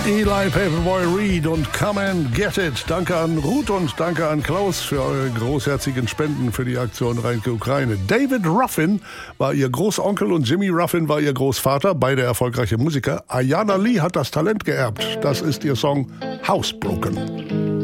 Eli Paperboy Reed und Come and Get It. Danke an Ruth und danke an Klaus für eure großherzigen Spenden für die Aktion Reinke Ukraine. David Ruffin war ihr Großonkel und Jimmy Ruffin war ihr Großvater, beide erfolgreiche Musiker. Ayana Lee hat das Talent geerbt. Das ist ihr Song Housebroken.